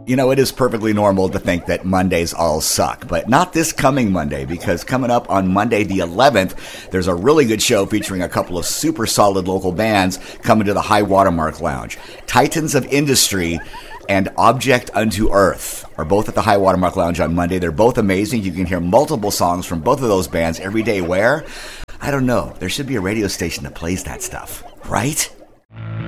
You know, it is perfectly normal to think that Mondays all suck, but not this coming Monday, because coming up on Monday the 11th, there's a really good show featuring a couple of super solid local bands coming to the High Watermark Lounge. Titans of Industry and Object Unto Earth are both at the High Watermark Lounge on Monday. They're both amazing. You can hear multiple songs from both of those bands every day. Where? I don't know. There should be a radio station that plays that stuff, right?